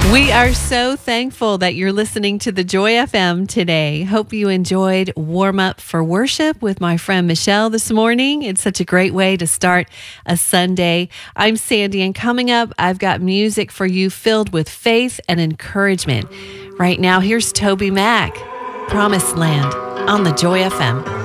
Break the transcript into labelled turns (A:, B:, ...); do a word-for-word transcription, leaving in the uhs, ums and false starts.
A: We are so thankful that you're listening to the Joy F M today. Hope you enjoyed Warm Up for Worship with my friend Michelle this morning. It's such a great way to start a Sunday. I'm Sandy, and coming up, I've got music for you filled with faith and encouragement. Right now, here's Toby Mac, Promised Land on the Joy F M.